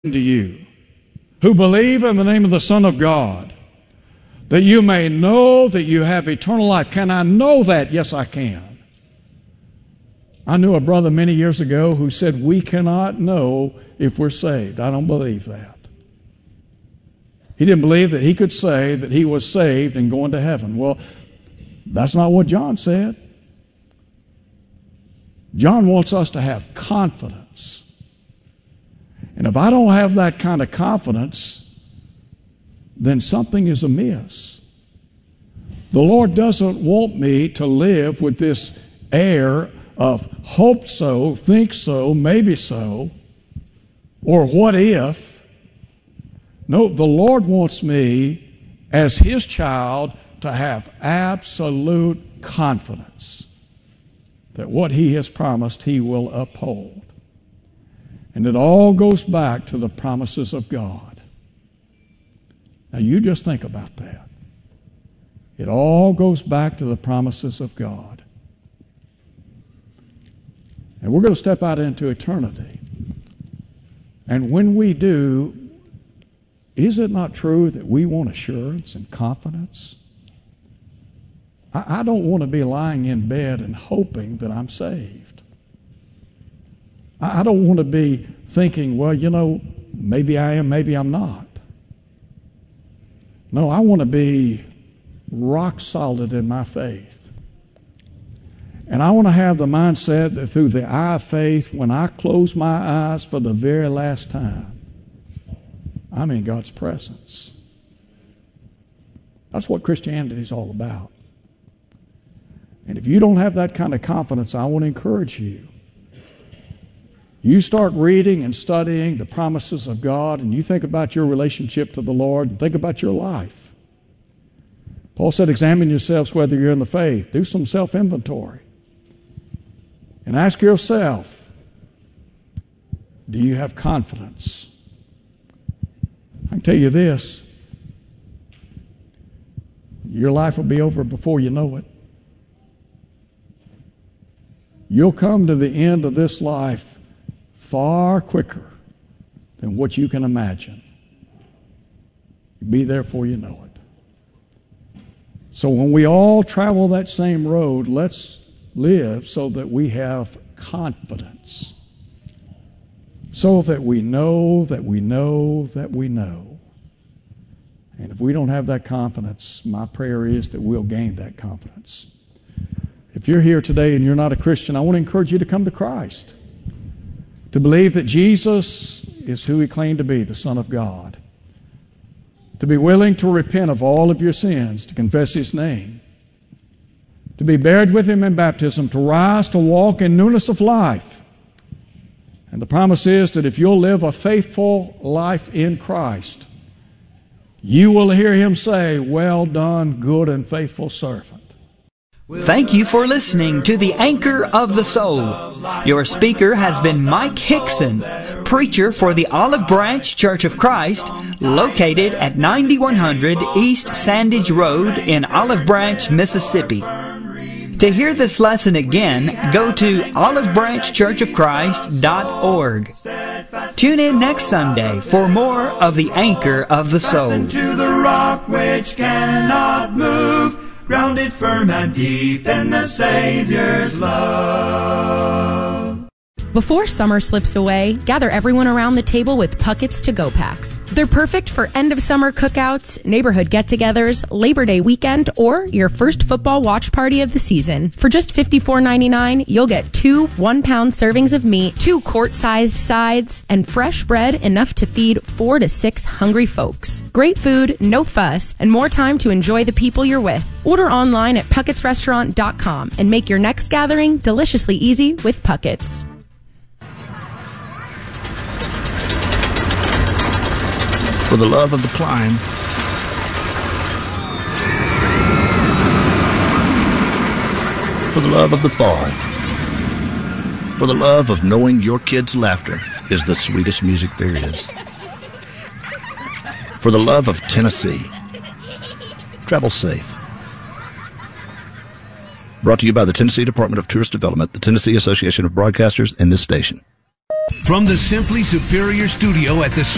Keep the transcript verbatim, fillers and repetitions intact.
to you who believe in the name of the Son of God, that you may know that you have eternal life. Can I know that? Yes, I can. I knew a brother many years ago who said, we cannot know if we're saved. I don't believe that. He didn't believe that he could say that he was saved and going to heaven. Well, that's not what John said. John wants us to have confidence. And if I don't have that kind of confidence, then something is amiss. The Lord doesn't want me to live with this air of hope so, think so, maybe so, or what if. No, the Lord wants me as His child to have absolute confidence that what He has promised He will uphold. And it all goes back to the promises of God. Now you just think about that. It all goes back to the promises of God. And we're going to step out into eternity. And when we do, is it not true that we want assurance and confidence? I, I don't want to be lying in bed and hoping that I'm saved. I don't want to be thinking, well, you know, maybe I am, maybe I'm not. No, I want to be rock solid in my faith. And I want to have the mindset that through the eye of faith, when I close my eyes for the very last time, I'm in God's presence. That's what Christianity is all about. And if you don't have that kind of confidence, I want to encourage you. You start reading and studying the promises of God, and you think about your relationship to the Lord, and think about your life. Paul said, examine yourselves whether you're in the faith. Do some self-inventory. And ask yourself, do you have confidence? I can tell you this, your life will be over before you know it. You'll come to the end of this life far quicker than what you can imagine. Be there before you know it. So when we all travel that same road, let's live so that we have confidence. So that we know that we know that we know. And if we don't have that confidence, my prayer is that we'll gain that confidence. If you're here today and you're not a Christian, I want to encourage you to come to Christ. To believe that Jesus is who He claimed to be, the Son of God. To be willing to repent of all of your sins, to confess His name. To be buried with Him in baptism, to rise to walk in newness of life. And the promise is that if you'll live a faithful life in Christ, you will hear Him say, well done, good and faithful servant. Thank you for listening to The Anchor of the Soul. Your speaker has been Mike Hickson, preacher for the Olive Branch Church of Christ, located at ninety-one hundred East Sandage Road in Olive Branch, Mississippi. To hear this lesson again, go to olive branch church of christ dot org. Tune in next Sunday for more of The Anchor of the Soul. Fasten to the rock which cannot move, grounded firm and deep in the Savior's love. Before summer slips away, gather everyone around the table with Puckett's To-Go packs. They're perfect for end-of-summer cookouts, neighborhood get-togethers, Labor Day weekend, or your first football watch party of the season. For just fifty-four ninety-nine, you'll get two one-pound servings of meat, two quart-sized sides, and fresh bread enough to feed four to six hungry folks. Great food, no fuss, and more time to enjoy the people you're with. Order online at pucketts restaurant dot com and make your next gathering deliciously easy with Puckett's. For the love of the climb, for the love of the fall, for the love of knowing your kids' laughter is the sweetest music there is, for the love of Tennessee, travel safe. Brought to you by the Tennessee Department of Tourist Development, the Tennessee Association of Broadcasters, and this station. From the Simply Superior Studio at the